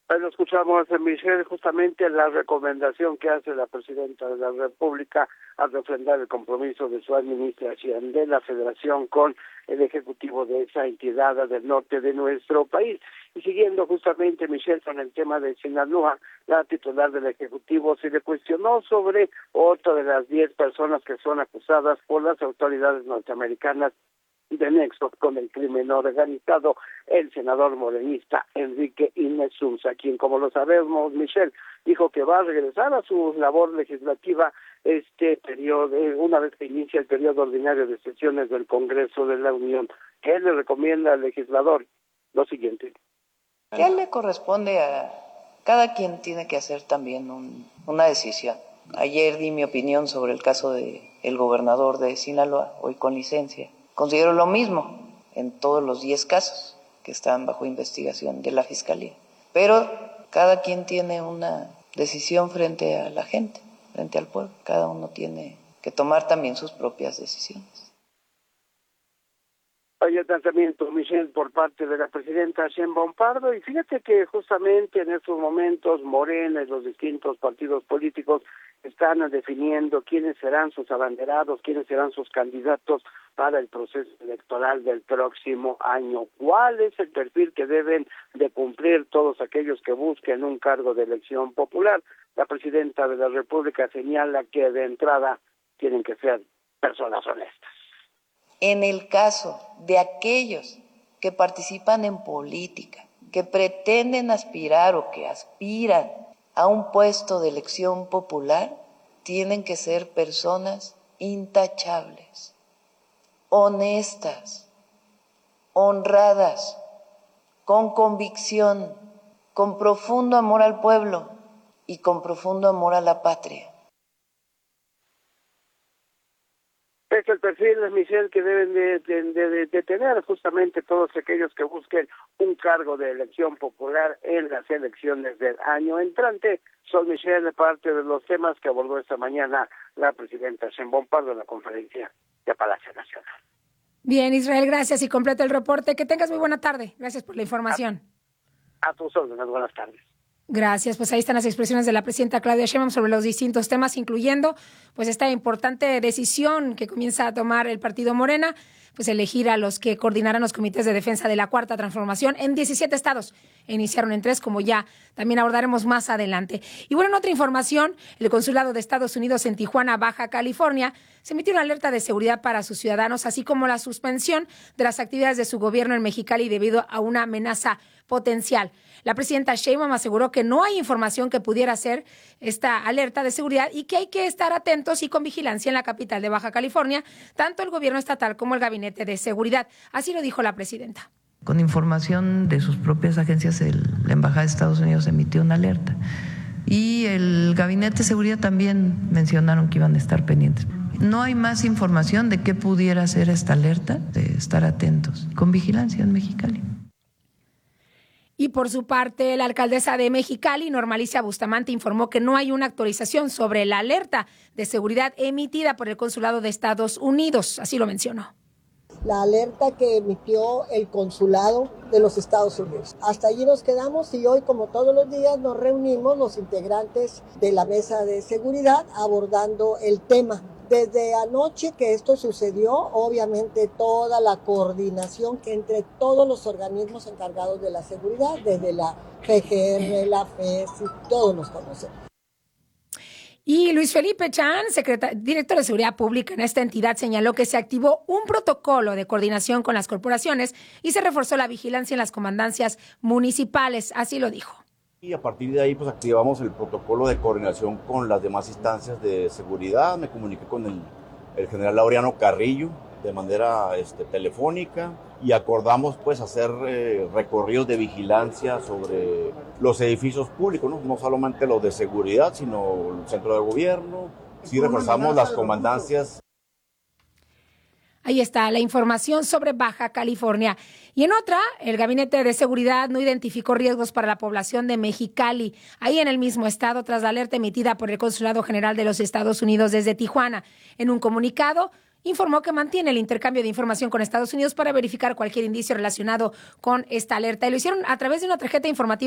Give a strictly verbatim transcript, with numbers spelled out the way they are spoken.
Bueno, escuchamos, Michelle, justamente la recomendación que hace la Presidenta de la República al refrendar el compromiso de su administración de la Federación con el Ejecutivo de esa entidad del norte de nuestro país. Y siguiendo justamente, Michelle, con el tema de Sinaloa, la titular del Ejecutivo se le cuestionó sobre otra de las diez personas que son acusadas por las autoridades norteamericanas de nexo con el crimen organizado, el senador morenista Enrique Insunza, quien, como lo sabemos, Michelle, dijo que va a regresar a su labor legislativa este periodo, una vez que inicia el periodo ordinario de sesiones del Congreso de la Unión. Él le recomienda al legislador lo siguiente. ¿Qué le corresponde a cada quien? Tiene que hacer también un, una decisión. Ayer di mi opinión sobre el caso de el gobernador de Sinaloa, hoy con licencia. Considero lo mismo en todos los diez casos que están bajo investigación de la Fiscalía. Pero cada quien tiene una decisión frente a la gente, frente al pueblo. Cada uno tiene que tomar también sus propias decisiones. Hay el tratamiento, Michelle, por parte de la presidenta Sheinbaum Pardo, y fíjate que justamente en estos momentos Morena y los distintos partidos políticos están definiendo quiénes serán sus abanderados, quiénes serán sus candidatos para el proceso electoral del próximo año. ¿Cuál es el perfil que deben de cumplir todos aquellos que busquen un cargo de elección popular? La presidenta de la República señala que de entrada tienen que ser personas honestas. En el caso de aquellos que participan en política, que pretenden aspirar o que aspiran a un puesto de elección popular, tienen que ser personas intachables, honestas, honradas, con convicción, con profundo amor al pueblo y con profundo amor a la patria. Es el perfil, Michelle, que deben de, de, de, de tener justamente todos aquellos que busquen un cargo de elección popular en las elecciones del año entrante. Son, Michelle, parte de los temas que abordó esta mañana la presidenta Sheinbaum Pardo en la conferencia de Palacio Nacional. Bien, Israel, gracias y completo el reporte. Que tengas muy buena tarde. Gracias por la información. A, a tus órdenes, buenas tardes. Gracias, pues ahí están las expresiones de la presidenta Claudia Sheinbaum sobre los distintos temas, incluyendo pues esta importante decisión que comienza a tomar el partido Morena, pues elegir a los que coordinarán los comités de defensa de la Cuarta Transformación en diecisiete estados. Iniciaron en tres, como ya también abordaremos más adelante. Y bueno, en otra información, el Consulado de Estados Unidos en Tijuana, Baja California, se emitió una alerta de seguridad para sus ciudadanos, así como la suspensión de las actividades de su gobierno en Mexicali debido a una amenaza potencial. La presidenta Sheinbaum aseguró que no hay información que pudiera ser esta alerta de seguridad y que hay que estar atentos y con vigilancia en la capital de Baja California, tanto el gobierno estatal como el gabinete de seguridad. Así lo dijo la presidenta. Con información de sus propias agencias, el, la Embajada de Estados Unidos emitió una alerta. Y el gabinete de seguridad también mencionaron que iban a estar pendientes. No hay más información de qué pudiera ser esta alerta, de estar atentos, con vigilancia en Mexicali. Y por su parte, la alcaldesa de Mexicali, Norma Alicia Bustamante, informó que no hay una actualización sobre la alerta de seguridad emitida por el Consulado de Estados Unidos. Así lo mencionó. La alerta que emitió el Consulado de los Estados Unidos. Hasta allí nos quedamos y hoy, como todos los días, nos reunimos los integrantes de la mesa de seguridad abordando el tema. Desde anoche que esto sucedió, obviamente toda la coordinación entre todos los organismos encargados de la seguridad, desde la G G R, la F E S, y todos los conocen. Y Luis Felipe Chan, secretario, director de Seguridad Pública en esta entidad, señaló que se activó un protocolo de coordinación con las corporaciones y se reforzó la vigilancia en las comandancias municipales. Así lo dijo. Y a partir de ahí pues activamos el protocolo de coordinación con las demás instancias de seguridad. Me comuniqué con el, el general Laureano Carrillo de manera este, telefónica y acordamos pues hacer eh, recorridos de vigilancia sobre los edificios públicos, ¿no? No solamente los de seguridad, sino el centro de gobierno. Sí reforzamos las comandancias. Ahí está la información sobre Baja California. Y en otra, el Gabinete de Seguridad no identificó riesgos para la población de Mexicali, ahí en el mismo estado, tras la alerta emitida por el Consulado General de los Estados Unidos desde Tijuana. En un comunicado, informó que mantiene el intercambio de información con Estados Unidos para verificar cualquier indicio relacionado con esta alerta. Y lo hicieron a través de una tarjeta informativa